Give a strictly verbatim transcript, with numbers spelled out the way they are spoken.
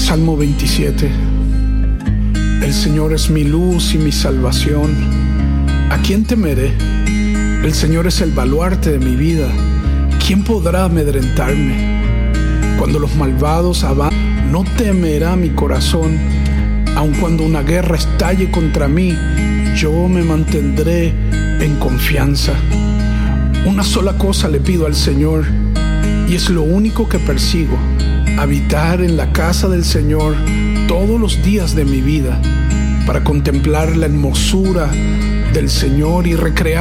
Salmo veintisiete. El Señor es mi luz y mi salvación. ¿A quién temeré? El Señor es el baluarte de mi vida. ¿Quién podrá amedrentarme? Cuando los malvados avanzan, no temerá mi corazón. Aun cuando una guerra estalle contra mí, yo me mantendré en confianza. Una sola cosa le pido al Señor, y es lo único que persigo: habitar en la casa del Señor todos los días de mi vida, para contemplar la hermosura del Señor y recrear